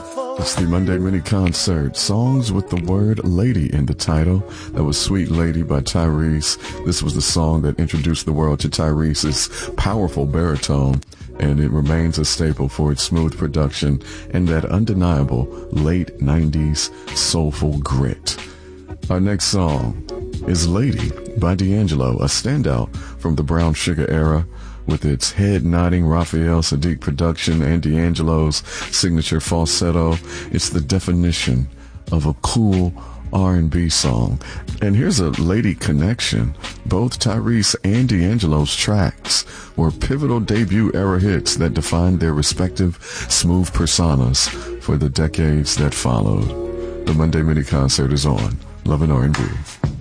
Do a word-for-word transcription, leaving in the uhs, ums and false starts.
It's the Monday mini concert. Songs with the word lady in the title. That was Sweet Lady by Tyrese. This was the song that introduced the world to Tyrese's powerful baritone, and it remains a staple for its smooth production and that undeniable late nineties soulful grit. Our next song is Lady by D'Angelo, a standout from the Brown Sugar era. With its head-nodding Raphael Saadiq production and D'Angelo's signature falsetto, it's the definition of a cool R and B song. And here's a lady connection. Both Tyrese and D'Angelo's tracks were pivotal debut-era hits that defined their respective smooth personas for the decades that followed. The Monday mini concert is on Love and R and B.